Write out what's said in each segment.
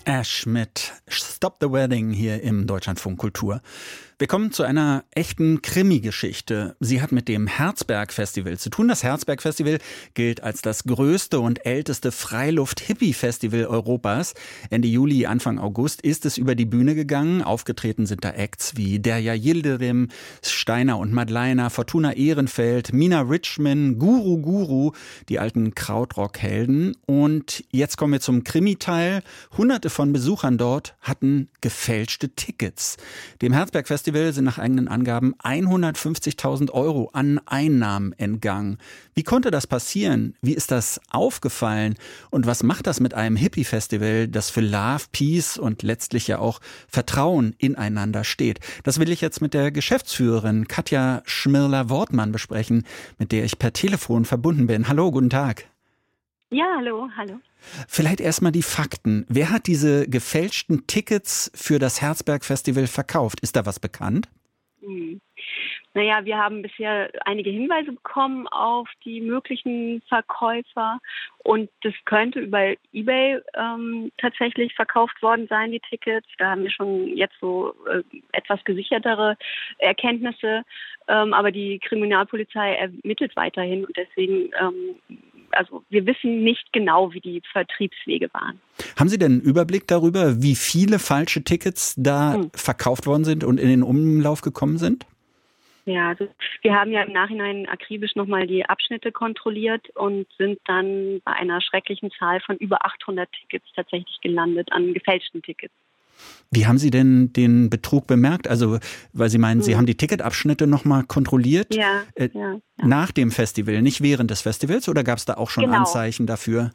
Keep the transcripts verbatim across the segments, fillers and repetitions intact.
Ash mit Stop the Wedding hier im Deutschlandfunk Kultur. Wir kommen zu einer echten Krimi-Geschichte. Sie hat mit dem Herzberg-Festival zu tun. Das Herzberg-Festival gilt als das größte und älteste Freiluft-Hippie-Festival Europas. Ende Juli, Anfang August ist es über die Bühne gegangen. Aufgetreten sind da Acts wie Derya Yildirim, Steiner und Madleiner, Fortuna Ehrenfeld, Mina Richman, Guru Guru, die alten Krautrock-Helden. Und jetzt kommen wir zum Krimi-Teil. Hunderte von Besuchern dort hatten gefälschte Tickets. Dem Herzberg-Festival sind nach eigenen Angaben hundertfünfzigtausend Euro an Einnahmen entgangen. Wie konnte das passieren? Wie ist das aufgefallen? Und was macht das mit einem Hippie-Festival, das für Love, Peace und letztlich ja auch Vertrauen ineinander steht? Das will ich jetzt mit der Geschäftsführerin Katja Schmirler-Wortmann besprechen, mit der ich per Telefon verbunden bin. Hallo, guten Tag. Ja, hallo, hallo. Vielleicht erstmal die Fakten. Wer hat diese gefälschten Tickets für das Herzberg-Festival verkauft? Ist da was bekannt? Hm. Naja, wir haben bisher einige Hinweise bekommen auf die möglichen Verkäufer und das könnte über eBay ähm, tatsächlich verkauft worden sein, die Tickets. Da haben wir schon jetzt so äh, etwas gesichertere Erkenntnisse, ähm, aber die Kriminalpolizei ermittelt weiterhin und deswegen ähm, Also wir wissen nicht genau, wie die Vertriebswege waren. Haben Sie denn einen Überblick darüber, wie viele falsche Tickets da hm. verkauft worden sind und in den Umlauf gekommen sind? Ja, also wir haben ja im Nachhinein akribisch nochmal die Abschnitte kontrolliert und sind dann bei einer schrecklichen Zahl von über achthundert Tickets tatsächlich gelandet, an gefälschten Tickets. Wie haben Sie denn den Betrug bemerkt? Also, weil Sie meinen, hm. Sie haben die Ticketabschnitte nochmal kontrolliert ja, äh, ja, ja. nach dem Festival, nicht während des Festivals, oder gab es da auch schon genau. Anzeichen dafür?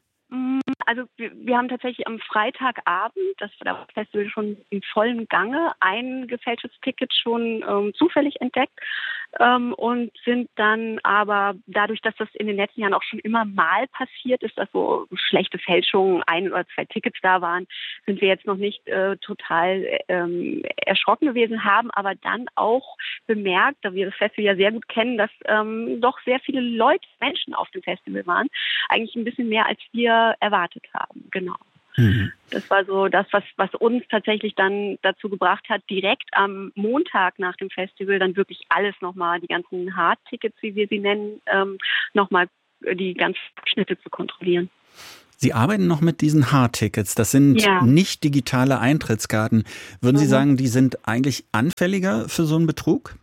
Also wir, wir haben tatsächlich am Freitagabend, das war das Festival schon im vollen Gange, ein gefälschtes Ticket schon ähm, zufällig entdeckt ähm, und sind dann aber dadurch, dass das in den letzten Jahren auch schon immer mal passiert ist, dass so schlechte Fälschungen, ein oder zwei Tickets da waren, sind wir jetzt noch nicht äh, total ähm, erschrocken gewesen, haben aber dann auch bemerkt, da wir das Festival ja sehr gut kennen, dass ähm, doch sehr viele Leute, Menschen auf dem Festival waren, eigentlich ein bisschen mehr als wir erwartet haben, genau. Mhm. Das war so das, was, was uns tatsächlich dann dazu gebracht hat, direkt am Montag nach dem Festival dann wirklich alles nochmal, die ganzen Hardtickets, wie wir sie nennen, ähm, nochmal die ganzen Abschnitte zu kontrollieren. Sie arbeiten noch mit diesen Hardtickets. Das sind ja. nicht digitale Eintrittskarten. Würden mhm. Sie sagen, die sind eigentlich anfälliger für so einen Betrug?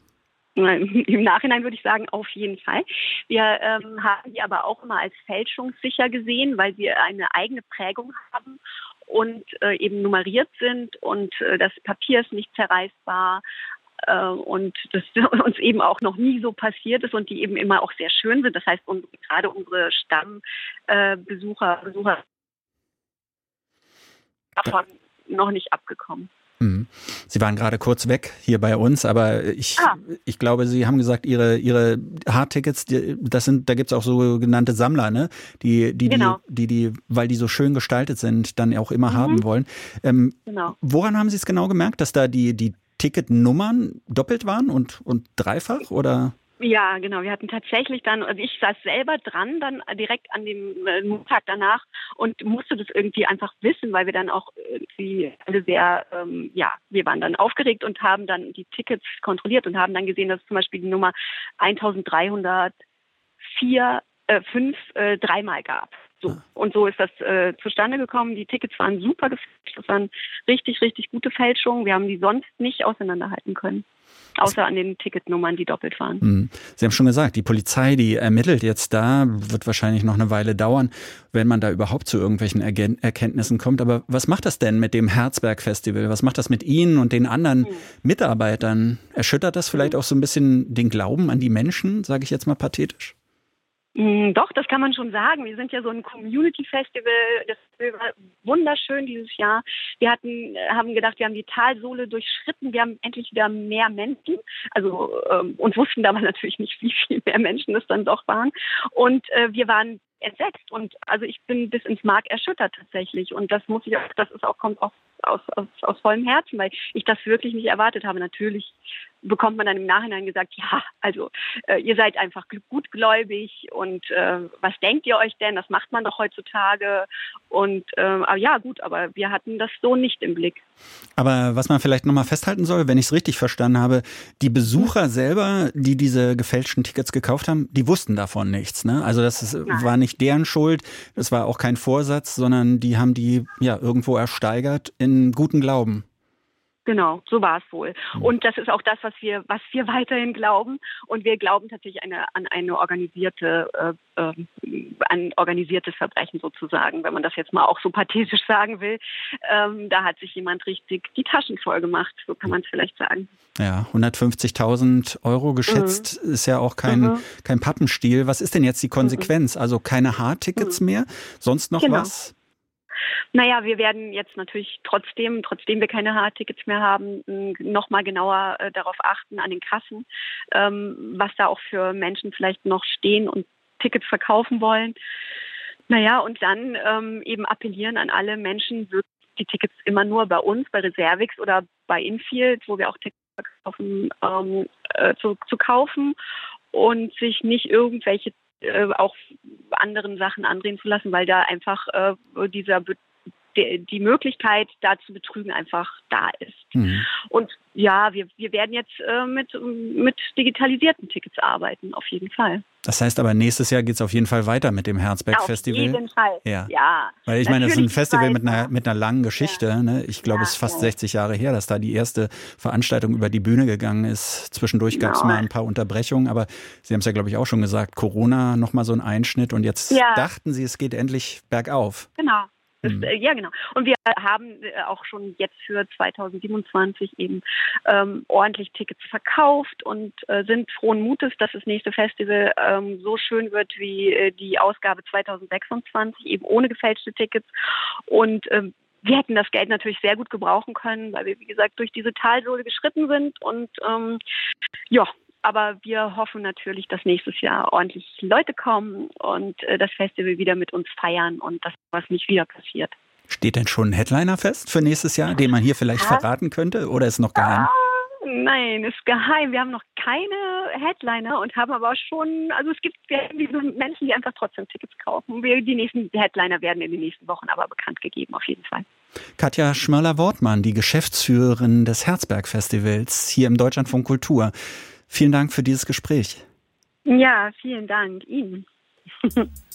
Im Nachhinein würde ich sagen, auf jeden Fall. Wir ähm, haben die aber auch immer als fälschungssicher gesehen, weil wir eine eigene Prägung haben und äh, eben nummeriert sind und äh, das Papier ist nicht zerreißbar äh, und das uns eben auch noch nie so passiert ist und die eben immer auch sehr schön sind. Das heißt, und, gerade unsere Stammbesucher, äh, Besucher davon noch nicht abgekommen. Sie waren gerade kurz weg hier bei uns, aber ich, ah. ich glaube, Sie haben gesagt, Ihre, Ihre Hardtickets, das sind, da gibt es auch sogenannte Sammler, ne? Die, die, genau. die, die, die, weil die so schön gestaltet sind, dann auch immer mhm. haben wollen. Ähm, genau. Woran haben Sie es genau gemerkt, dass da die, die Ticketnummern doppelt waren und, und dreifach oder? Ja, genau. Wir hatten tatsächlich dann, also ich saß selber dran, dann direkt an dem äh, Montag danach und musste das irgendwie einfach wissen, weil wir dann auch irgendwie alle sehr, ähm, ja, wir waren dann aufgeregt und haben dann die Tickets kontrolliert und haben dann gesehen, dass zum Beispiel die Nummer eintausenddreihundertvier, äh, fünf äh, dreimal gab. So. Und so ist das äh, zustande gekommen. Die Tickets waren super gefälscht. Das waren richtig, richtig gute Fälschungen. Wir haben die sonst nicht auseinanderhalten können. Außer an den Ticketnummern, die doppelt waren. Sie haben schon gesagt, die Polizei, die ermittelt jetzt da, wird wahrscheinlich noch eine Weile dauern, wenn man da überhaupt zu irgendwelchen Erkenntnissen kommt. Aber was macht das denn mit dem Herzberg-Festival? Was macht das mit Ihnen und den anderen hm. Mitarbeitern? Erschüttert das vielleicht auch so ein bisschen den Glauben an die Menschen, sage ich jetzt mal pathetisch? Doch, das kann man schon sagen. Wir sind ja so ein Community-Festival. Das war wunderschön dieses Jahr. Wir hatten, haben gedacht, wir haben die Talsohle durchschritten. Wir haben endlich wieder mehr Menschen. Also ähm, uns wussten aber natürlich nicht, wie viel mehr Menschen es dann doch waren. Und äh, wir waren entsetzt. Und also ich bin bis ins Mark erschüttert tatsächlich. Und das muss ich auch, das ist auch, kommt auch aus, aus, aus vollem Herzen, weil ich das wirklich nicht erwartet habe. Natürlich bekommt man dann im Nachhinein gesagt, ja, also äh, ihr seid einfach gutgläubig und äh, was denkt ihr euch denn? Das macht man doch heutzutage. Und äh, aber ja, gut, aber wir hatten das so nicht im Blick. Aber was man vielleicht nochmal festhalten soll, wenn ich es richtig verstanden habe, die Besucher selber, die diese gefälschten Tickets gekauft haben, die wussten davon nichts, ne? Also das ist, war nicht deren Schuld, das war auch kein Vorsatz, sondern die haben die ja irgendwo ersteigert in guten Glauben. Genau, so war es wohl. Und das ist auch das, was wir, was wir weiterhin glauben. Und wir glauben tatsächlich eine, an eine organisierte, äh, äh, ein organisiertes Verbrechen sozusagen, wenn man das jetzt mal auch so pathetisch sagen will. Ähm, da hat sich jemand richtig die Taschen voll gemacht, so kann man es vielleicht sagen. Ja, hundertfünfzigtausend Euro geschätzt mhm. ist ja auch kein, mhm. kein Pappenstiel. Was ist denn jetzt die Konsequenz? Also keine Hardtickets mhm. mehr? Sonst noch genau. was? Naja, wir werden jetzt natürlich trotzdem, trotzdem wir keine Hardtickets mehr haben, nochmal genauer äh, darauf achten an den Kassen, ähm, was da auch für Menschen vielleicht noch stehen und Tickets verkaufen wollen. Naja, und dann ähm, eben appellieren an alle Menschen, wirklich die Tickets immer nur bei uns, bei Reservix oder bei Infield, wo wir auch Tickets verkaufen, ähm, äh, zu, zu kaufen und sich nicht irgendwelche äh, auch anderen Sachen andrehen zu lassen, weil da einfach äh, dieser Be- die, die Möglichkeit, da zu betrügen, einfach da ist. Mhm. Und ja, wir, wir werden jetzt äh, mit, mit digitalisierten Tickets arbeiten, auf jeden Fall. Das heißt aber, nächstes Jahr geht es auf jeden Fall weiter mit dem Herzberg-Festival. Auf jeden Fall, ja. ja. Weil ich meine, das ist ein Festival mit einer, mit einer langen Geschichte. Ja. Ne? Ich glaube, ja, es ist fast ja. sechzig Jahre her, dass da die erste Veranstaltung über die Bühne gegangen ist. Zwischendurch genau. gab es mal ein paar Unterbrechungen, aber Sie haben es ja, glaube ich, auch schon gesagt, Corona, nochmal so ein Einschnitt und jetzt ja. dachten Sie, es geht endlich bergauf. Genau. Das, äh, ja, genau. Und wir haben äh, auch schon jetzt für zweitausendsiebenundzwanzig eben ähm, ordentlich Tickets verkauft und äh, sind frohen Mutes, dass das nächste Festival ähm, so schön wird wie äh, die Ausgabe zweitausendsechsundzwanzig, eben ohne gefälschte Tickets. Und ähm, wir hätten das Geld natürlich sehr gut gebrauchen können, weil wir, wie gesagt, durch diese Talsohle geschritten sind. Und ähm, ja, aber wir hoffen natürlich, dass nächstes Jahr ordentlich Leute kommen und äh, das Festival wieder mit uns feiern und dass was nicht wieder passiert. Steht denn schon ein Headliner fest für nächstes Jahr, den man hier vielleicht ja. verraten könnte, oder ist noch geheim? Ah, nein, ist geheim. Wir haben noch keine Headliner und haben aber schon, also es gibt diese Menschen, die einfach trotzdem Tickets kaufen. Wir, die nächsten Headliner werden in den nächsten Wochen aber bekannt gegeben, auf jeden Fall. Katja Schmörler-Wortmann, die Geschäftsführerin des Herzberg-Festivals hier im Deutschlandfunk Kultur. Vielen Dank für dieses Gespräch. Ja, vielen Dank Ihnen.